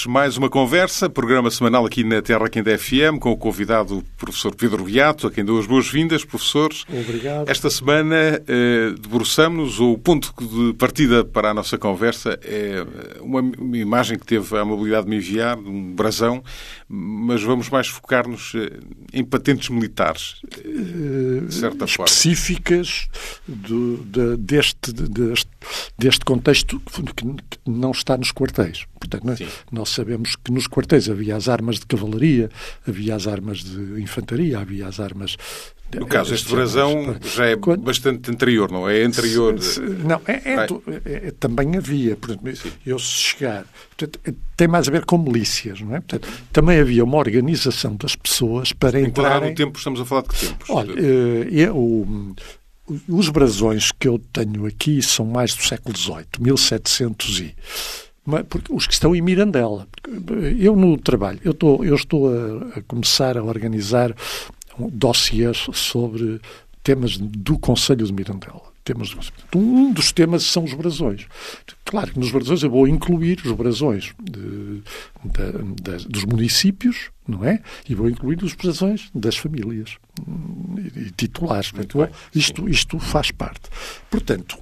mais uma conversa, programa semanal aqui na Terra Quente FM, com o convidado professor Pedro Beato, a quem dou as boas-vindas, professores. Obrigado. Esta semana debruçamos-nos, o ponto de partida para a nossa conversa é uma imagem que teve a amabilidade de me enviar, um brasão, mas vamos mais focar-nos em patentes militares, de certa forma. Específicas deste contexto que não está nos quartéis. Portanto, nós sabemos que nos quartéis havia as armas de cavalaria, havia as armas de infantaria, havia as armas... No caso, este brasão já é bastante anterior, não é? É anterior... Não, também havia. Portanto, eu se chegar... Portanto, tem mais a ver com milícias, não é? Portanto, também havia uma organização das pessoas para entrarem... No tempo, estamos a falar de que tempos? Olha, os brasões que eu tenho aqui são mais do século XVIII, 1700 e... Porque os que estão em Mirandela. Eu, no trabalho, eu estou a começar a organizar dossiês sobre temas do Conselho de Mirandela. Um dos temas são os brasões. Claro que nos brasões eu vou incluir os brasões dos municípios, não é? E vou incluir os brasões das famílias e titulares. Portanto, isto faz parte. Portanto,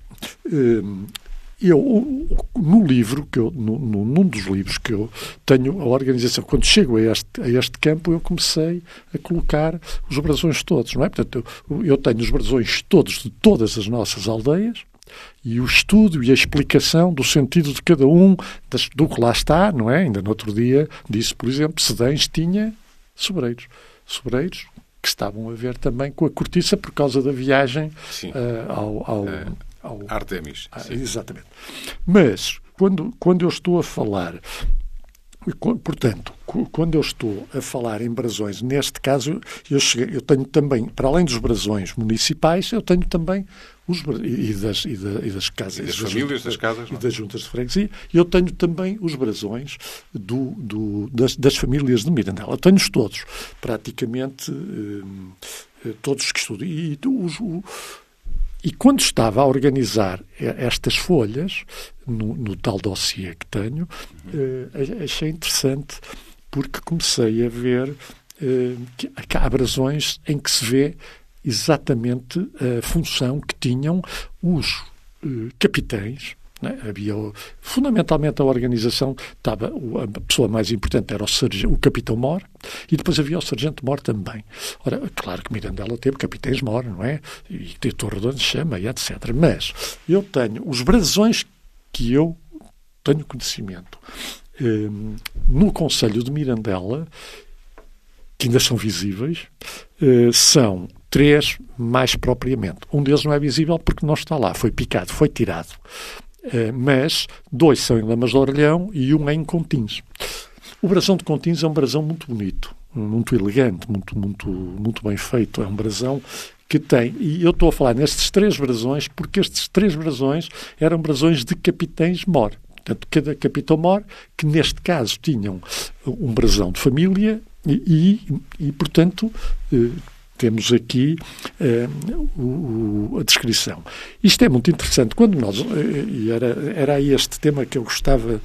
no livro, num dos livros que eu tenho, a organização, quando chego a este campo, eu comecei a colocar os brasões todos, não é? Portanto, eu tenho os brasões todos de todas as nossas aldeias e o estudo e a explicação do sentido de cada um, do que lá está, não é? Ainda no outro dia disse, por exemplo, Sedães tinha sobreiros. Sobreiros que estavam a ver também com a cortiça por causa da viagem ao Artemis. Exatamente. Mas, quando eu estou a falar... Portanto, quando eu estou a falar em brasões, neste caso, eu tenho também, para além dos brasões municipais, eu tenho também das casas... E das famílias das casas, e das juntas de freguesia. Eu tenho também os brasões das famílias de Mirandela. Eu tenho-os todos, praticamente todos que estudo. E quando estava a organizar estas folhas, no tal dossiê que tenho, achei interessante porque comecei a ver que há brasões em que se vê exatamente a função que tinham os capitães. Havia, fundamentalmente, a organização, a pessoa mais importante era o capitão-mor, e depois havia o sargento-mor também. Ora, claro que Mirandela teve capitães-mor, não é? E Torre de chama, e etc. Mas eu tenho os brasões que eu tenho conhecimento no Conselho de Mirandela, que ainda são visíveis, são 3 mais propriamente. Um deles não é visível porque não está lá, foi picado, foi tirado. Mas 2 são em Lamas de Orelhão e 1 é em Contins. O brasão de Contins é um brasão muito bonito, muito elegante, muito bem feito. É um brasão que tem... E eu estou a falar nestes 3 brasões porque estes 3 brasões eram brasões de capitães-mor. Portanto, cada capitão-mor, que neste caso tinham um brasão de família e portanto... Temos aqui a descrição. Isto é muito interessante. Quando nós... E era aí este tema que eu gostava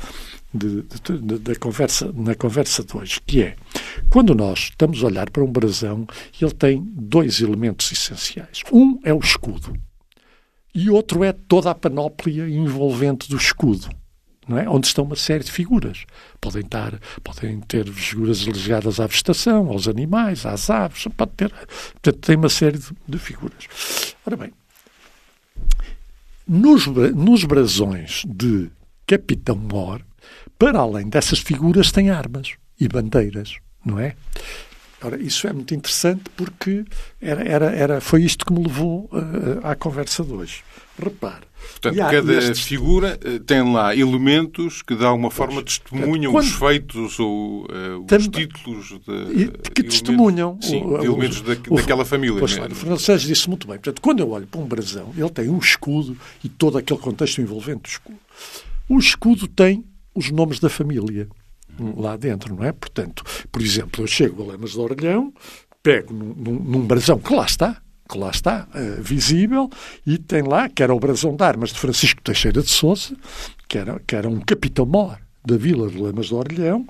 na conversa de hoje, que é, quando nós estamos a olhar para um brasão, ele tem 2 elementos essenciais. Um é o escudo e outro é toda a panóplia envolvente do escudo. Não é? Onde estão uma série de figuras. Podem ter figuras ligadas à vegetação, aos animais, às aves, portanto, tem uma série de figuras. Ora bem, nos brasões de Capitão-Mor, para além dessas figuras, tem armas e bandeiras, não é? Ora, isso é muito interessante porque foi isto que me levou à conversa de hoje. Repare. Portanto, cada figura tem lá elementos que de alguma forma testemunham os feitos ou os títulos que testemunham elementos daquela família. Pois, o Fernando Sérgio disse muito bem. Portanto, quando eu olho para um brasão, ele tem um escudo e todo aquele contexto envolvente do escudo. O escudo tem os nomes da família lá dentro, não é? Portanto, por exemplo, eu chego a Lamas de Orelhão, pego num brasão que lá está, visível, e tem lá, que era o brasão de armas de Francisco Teixeira de Sousa, que era um capitão-mor da vila de Lamas de Orelhão,